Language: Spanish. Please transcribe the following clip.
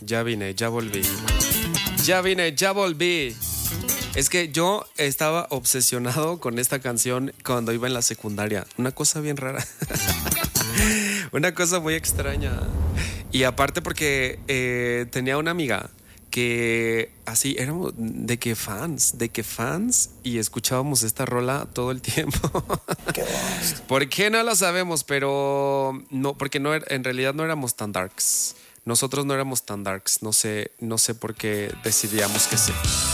Ya vine, ya volví. Ya vine, ya volví. Es que yo estaba obsesionado con esta canción cuando iba en la secundaria. Una cosa bien rara. Una cosa muy extraña. Y aparte porque tenía una amiga que así éramos de que fans y escuchábamos esta rola todo el tiempo. ¿Por qué no lo sabemos? Pero no, porque no, en realidad no éramos tan darks. Nosotros no éramos tan darks. No sé por qué decidíamos que sí.